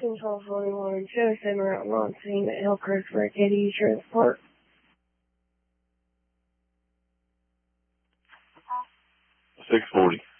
Control 41, show center out on scene at Hillcrest for Katy Transport. 640.